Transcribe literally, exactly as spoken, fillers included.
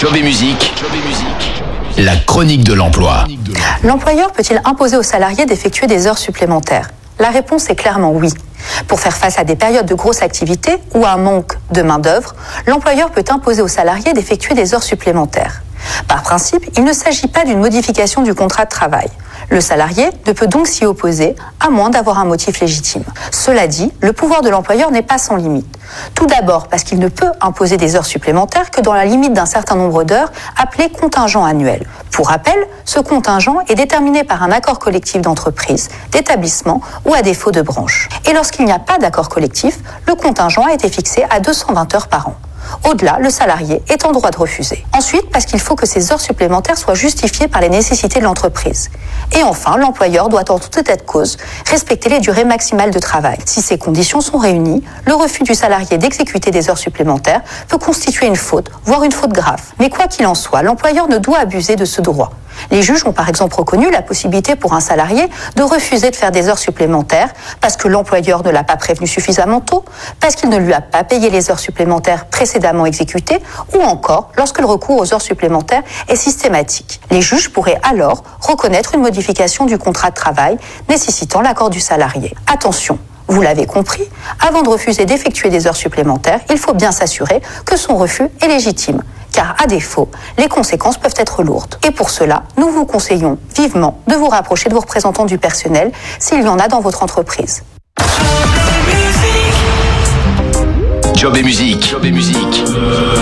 Job et musique, la chronique de l'emploi. L'employeur peut-il imposer aux salariés d'effectuer des heures supplémentaires ? La réponse est clairement oui. Pour faire face à des périodes de grosse activité ou à un manque de main-d'œuvre, l'employeur peut imposer aux salariés d'effectuer des heures supplémentaires. Par principe, il ne s'agit pas d'une modification du contrat de travail. Le salarié ne peut donc s'y opposer, à moins d'avoir un motif légitime. Cela dit, le pouvoir de l'employeur n'est pas sans limite. Tout d'abord parce qu'il ne peut imposer des heures supplémentaires que dans la limite d'un certain nombre d'heures, appelé contingent annuel. Pour rappel, ce contingent est déterminé par un accord collectif d'entreprise, d'établissement ou à défaut de branche. Et lorsqu'il n'y a pas d'accord collectif, le contingent a été fixé à deux cent vingt heures par an. Au-delà, le salarié est en droit de refuser. Ensuite, parce qu'il faut que ces heures supplémentaires soient justifiées par les nécessités de l'entreprise. Et enfin, l'employeur doit en tout état de cause respecter les durées maximales de travail. Si ces conditions sont réunies, le refus du salarié d'exécuter des heures supplémentaires peut constituer une faute, voire une faute grave. Mais quoi qu'il en soit, l'employeur ne doit abuser de ce droit. Les juges ont par exemple reconnu la possibilité pour un salarié de refuser de faire des heures supplémentaires parce que l'employeur ne l'a pas prévenu suffisamment tôt, parce qu'il ne lui a pas payé les heures supplémentaires précédemment exécutées, ou encore lorsque le recours aux heures supplémentaires est systématique. Les juges pourraient alors reconnaître une modification du contrat de travail nécessitant l'accord du salarié. Attention! Vous l'avez compris, avant de refuser d'effectuer des heures supplémentaires, il faut bien s'assurer que son refus est légitime. Car à défaut, les conséquences peuvent être lourdes. Et pour cela, nous vous conseillons vivement de vous rapprocher de vos représentants du personnel s'il y en a dans votre entreprise. Job et musique, Job et musique.